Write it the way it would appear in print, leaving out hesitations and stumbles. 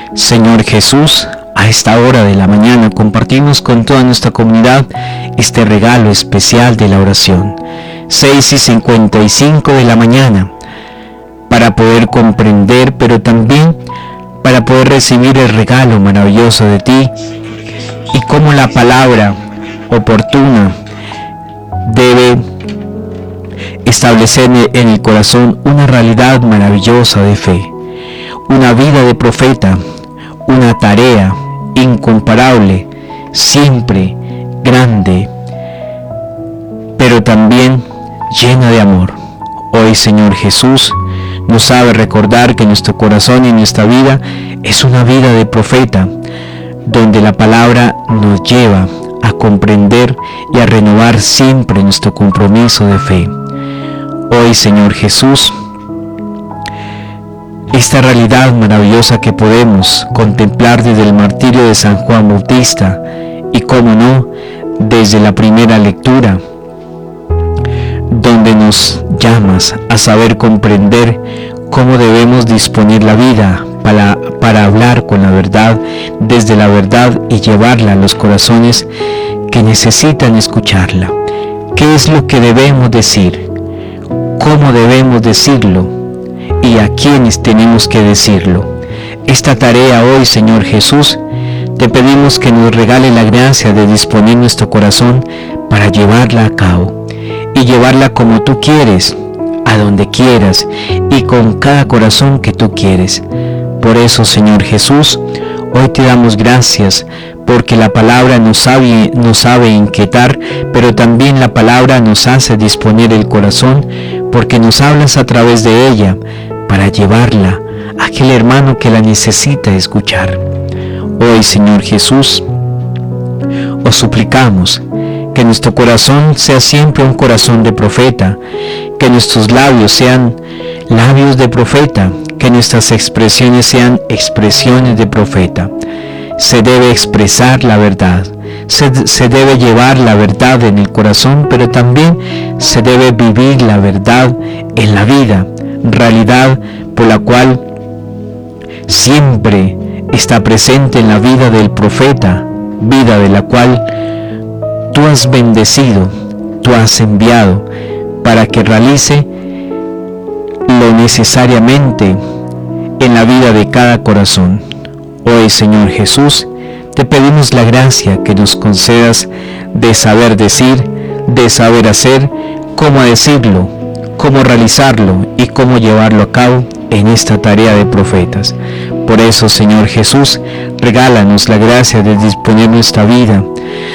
Señor Jesús, a esta hora de la mañana compartimos con toda nuestra comunidad este regalo especial de la oración. 6:55 de la mañana, para poder comprender, pero también para poder recibir el regalo maravilloso de ti y cómo la palabra oportuna debe establecer en el corazón una realidad maravillosa de fe, una vida de profeta, una tarea incomparable, siempre grande, pero también llena de amor. Hoy, Señor Jesús, nos sabe recordar que nuestro corazón y nuestra vida es una vida de profeta, donde la palabra nos lleva a comprender y a renovar siempre nuestro compromiso de fe. Hoy, Señor Jesús, esta realidad maravillosa que podemos contemplar desde el martirio de San Juan Bautista y, cómo no, desde la primera lectura, donde nos llamas a saber comprender cómo debemos disponer la vida para hablar con la verdad, desde la verdad, y llevarla a los corazones que necesitan escucharla. ¿Qué es lo que debemos decir? ¿Cómo debemos decirlo? ¿Y a quiénes tenemos que decirlo? Esta tarea hoy, Señor Jesús, te pedimos que nos regale la gracia de disponer nuestro corazón para llevarla a cabo y llevarla como tú quieres, a donde quieras y con cada corazón que tú quieres. Por eso, Señor Jesús, hoy te damos gracias porque la palabra nos sabe inquietar, pero también la palabra nos hace disponer el corazón porque nos hablas a través de ella para llevarla a aquel hermano que la necesita escuchar. Hoy, Señor Jesús, os suplicamos que nuestro corazón sea siempre un corazón de profeta, que nuestros labios sean labios de profeta, que nuestras expresiones sean expresiones de profeta. Se debe expresar la verdad, se debe llevar la verdad en el corazón, pero también se debe vivir la verdad en la vida, realidad por la cual siempre está presente en la vida del profeta, vida de la cual tú has bendecido, tú has enviado para que realice lo necesariamente en la vida de cada corazón. Hoy, Señor Jesús, te pedimos la gracia que nos concedas de saber decir, de saber hacer, cómo decirlo, cómo realizarlo y cómo llevarlo a cabo en esta tarea de profetas. Por eso, Señor Jesús, regálanos la gracia de disponer nuestra vida